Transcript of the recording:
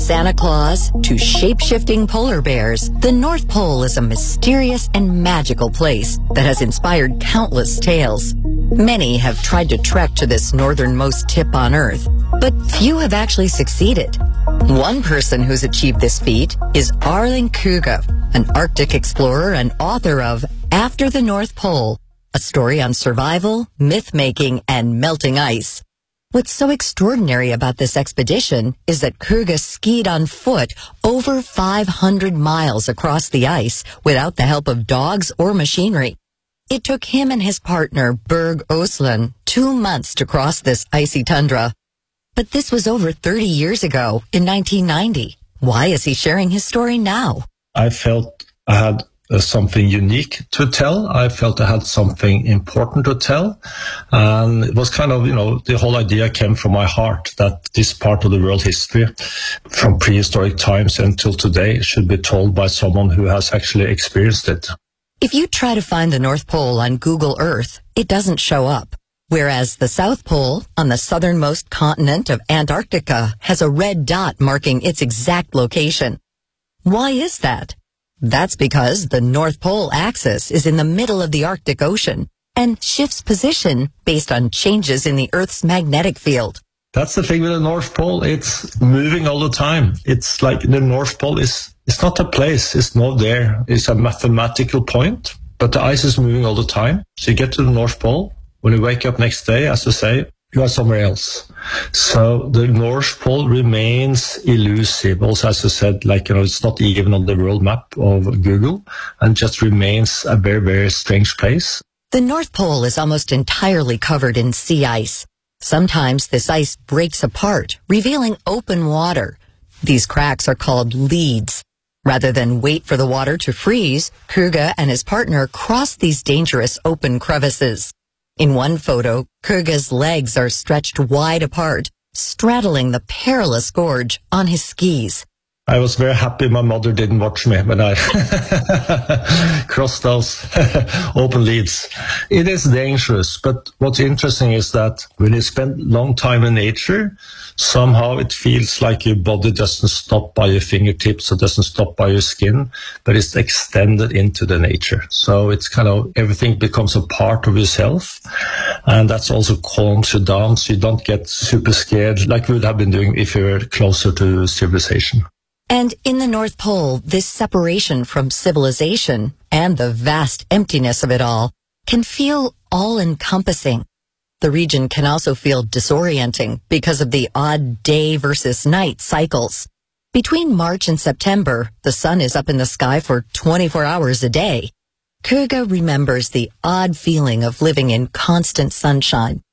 Santa Claus to shape-shifting polar bears, the North Pole is a mysterious and magical place that has inspired countless tales. Many have tried to trek to this northernmost tip on Earth, but few have actually succeeded. One person who's achieved this feat is Erling Kruger, an Arctic explorer and author of After the North Pole, a story on survival, myth-making, and melting ice. What's so extraordinary about this expedition is that Kruger skied on foot over 500 miles across the ice without the help of dogs or machinery. It took him and his partner, Berg Osland, 2 months to cross this icy tundra. But this was over 30 years ago, in 1990. Why is he sharing his story now? I felt I had something unique to tell. I felt I had something important to tell. And it was kind of, the whole idea came from my heart that this part of the world history from prehistoric times until today should be told by someone who has actually experienced it. If you try to find the North Pole on Google Earth, it doesn't show up. Whereas the South Pole, on the southernmost continent of Antarctica, has a red dot marking its exact location. Why is that? That's because the North Pole axis is in the middle of the Arctic Ocean and shifts position based on changes in the Earth's magnetic field. That's the thing with the North Pole. It's moving all the time. It's like the North Pole it's not a place. It's not there. It's a mathematical point, but the ice is moving all the time. So you get to the North Pole. When you wake up next day, as you say, you are somewhere else. So the North Pole remains elusive. Also, as you said, it's not even on the world map of Google and just remains a very, very strange place. The North Pole is almost entirely covered in sea ice. Sometimes this ice breaks apart, revealing open water. These cracks are called leads. Rather than wait for the water to freeze, Kruger and his partner cross these dangerous open crevices. In one photo, Kruger's legs are stretched wide apart, straddling the perilous gorge on his skis. I was very happy my mother didn't watch me when I crossed those open leads. It is dangerous, but what's interesting is that when you spend long time in nature, somehow it feels like your body doesn't stop by your fingertips or doesn't stop by your skin, but it's extended into the nature. So it's kind of everything becomes a part of yourself, and that's also calms you down so you don't get super scared like you would have been doing if you were closer to civilization. And in the North Pole, this separation from civilization and the vast emptiness of it all can feel all-encompassing. The region can also feel disorienting because of the odd day versus night cycles. Between March and September, the sun is up in the sky for 24 hours a day. Kruger remembers the odd feeling of living in constant sunshine,